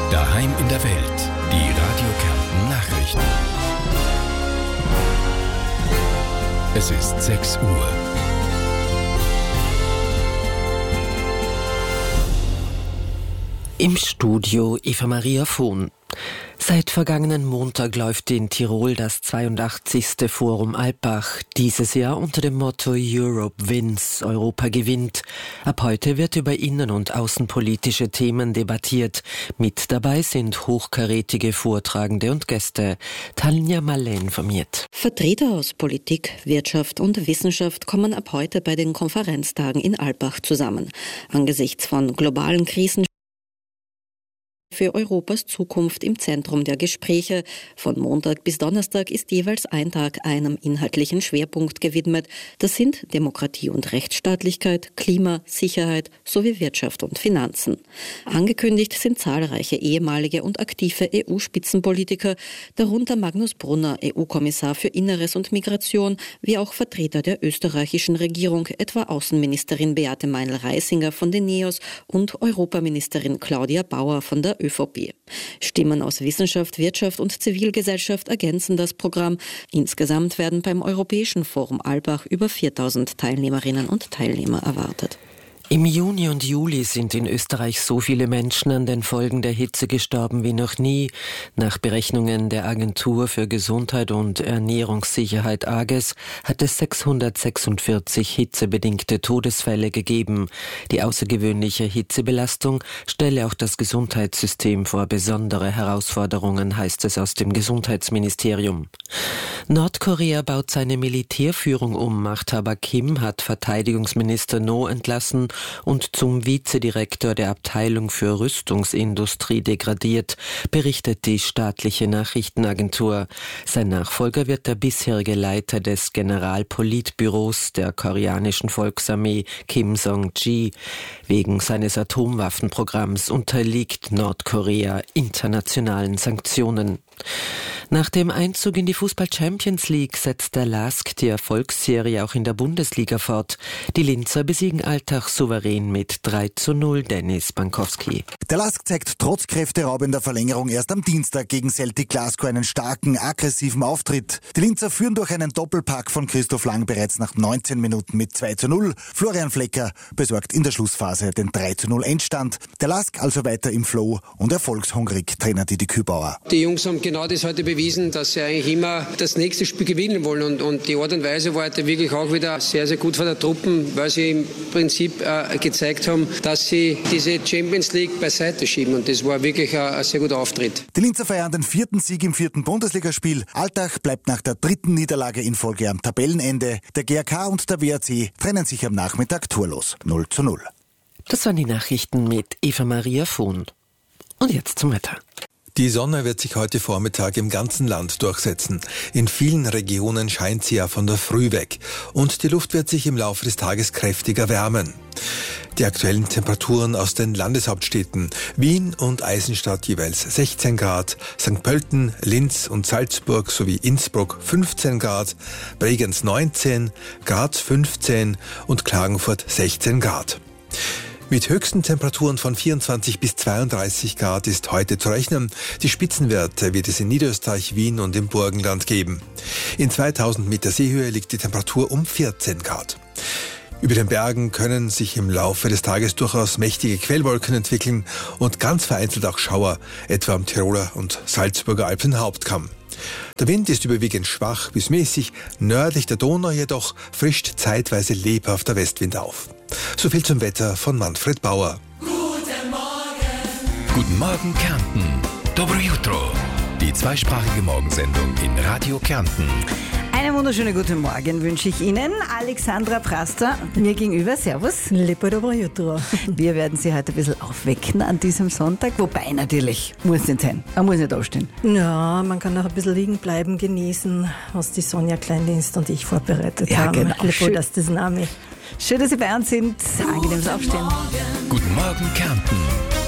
Daheim in der Welt. Die Radio Kärnten Nachrichten. Es ist 6 Uhr. Im Studio Eva Maria Vohn. Seit vergangenen Montag läuft in Tirol das 82. Forum Alpbach. Dieses Jahr unter dem Motto Europe Wins, Europa gewinnt. Ab heute wird über innen- und außenpolitische Themen debattiert. Mit dabei sind hochkarätige Vortragende und Gäste. Tanja Malle informiert. Vertreter aus Politik, Wirtschaft und Wissenschaft kommen ab heute bei den Konferenztagen in Alpbach zusammen. Angesichts von globalen Krisen für Europas Zukunft im Zentrum der Gespräche. Von Montag bis Donnerstag ist jeweils ein Tag einem inhaltlichen Schwerpunkt gewidmet. Das sind Demokratie und Rechtsstaatlichkeit, Klima, Sicherheit sowie Wirtschaft und Finanzen. Angekündigt sind zahlreiche ehemalige und aktive EU-Spitzenpolitiker, darunter Magnus Brunner, EU-Kommissar für Inneres und Migration, wie auch Vertreter der österreichischen Regierung, etwa Außenministerin Beate Meinl-Reisinger von den NEOS und Europaministerin Claudia Bauer von der ÖVP. Stimmen aus Wissenschaft, Wirtschaft und Zivilgesellschaft ergänzen das Programm. Insgesamt werden beim Europäischen Forum Alpbach über 4000 Teilnehmerinnen und Teilnehmer erwartet. Im Juni und Juli sind in Österreich so viele Menschen an den Folgen der Hitze gestorben wie noch nie. Nach Berechnungen der Agentur für Gesundheit und Ernährungssicherheit AGES hat es 646 hitzebedingte Todesfälle gegeben. Die außergewöhnliche Hitzebelastung stelle auch das Gesundheitssystem vor besondere Herausforderungen, heißt es aus dem Gesundheitsministerium. Nordkorea baut seine Militärführung um. Machthaber Kim hat Verteidigungsminister No entlassen und zum Vizedirektor der Abteilung für Rüstungsindustrie degradiert, berichtet die staatliche Nachrichtenagentur. Sein Nachfolger wird der bisherige Leiter des Generalpolitbüros der koreanischen Volksarmee, Kim Song-ji. Wegen seines Atomwaffenprogramms unterliegt Nordkorea internationalen Sanktionen. Nach dem Einzug in die Fußball-Champions League setzt der LASK die Erfolgsserie auch in der Bundesliga fort. Die Linzer besiegen Altach souverän mit 3:0. Dennis Bankowski. Der LASK zeigt trotz Kräfteraub in der Verlängerung erst am Dienstag gegen Celtic Glasgow einen starken, aggressiven Auftritt. Die Linzer führen durch einen Doppelpack von Christoph Lang bereits nach 19 Minuten mit 2:0. Florian Flecker besorgt in der Schlussphase den 3:0 Endstand. Der LASK also weiter im Flow und erfolgshungrig, Trainer Didi Kübauer. Die Jungs haben genau das heute bewiesen, dass sie eigentlich immer das nächste Spiel gewinnen wollen und die Art und Weise war heute wirklich auch wieder sehr, sehr gut von der Truppen, weil sie im Prinzip gezeigt haben, dass sie diese Champions League beiseite schieben und das war wirklich ein sehr guter Auftritt. Die Linzer feiern den 4. Sieg im 4. Bundesligaspiel. Altach bleibt nach der 3. Niederlage in Folge am Tabellenende. Der GRK und der WRC trennen sich am Nachmittag torlos 0:0. Das waren die Nachrichten mit Eva Maria Vohn. Und jetzt zum Wetter. Die Sonne wird sich heute Vormittag im ganzen Land durchsetzen. In vielen Regionen scheint sie ja von der Früh weg. Und die Luft wird sich im Laufe des Tages kräftig erwärmen. Die aktuellen Temperaturen aus den Landeshauptstädten Wien und Eisenstadt jeweils 16 Grad, St. Pölten, Linz und Salzburg sowie Innsbruck 15 Grad, Bregenz 19, Graz 15 und Klagenfurt 16 Grad. Mit höchsten Temperaturen von 24 bis 32 Grad ist heute zu rechnen. Die Spitzenwerte wird es in Niederösterreich, Wien und im Burgenland geben. In 2000 Meter Seehöhe liegt die Temperatur um 14 Grad. Über den Bergen können sich im Laufe des Tages durchaus mächtige Quellwolken entwickeln und ganz vereinzelt auch Schauer, etwa am Tiroler und Salzburger Alpenhauptkamm. Der Wind ist überwiegend schwach bis mäßig, nördlich der Donau jedoch frischt zeitweise lebhafter Westwind auf. So viel zum Wetter von Manfred Bauer. Guten Morgen! Guten Morgen, Kärnten. Dobro jutro. Die zweisprachige Morgensendung in Radio Kärnten. Einen wunderschönen guten Morgen wünsche ich Ihnen. Alexandra Praster, mir gegenüber. Servus. Lepo dobro jutro. Wir werden Sie heute ein bisschen aufwecken an diesem Sonntag. Wobei natürlich, muss nicht sein. Man muss nicht aufstehen. Ja, man kann auch ein bisschen liegen bleiben, genießen, was die Sonja Kleindienst und ich vorbereitet haben. Genau. Lepo, das ist das Name. Schön, dass Sie bei uns sind. Angenehmes Aufstehen. Guten Morgen, Kärnten.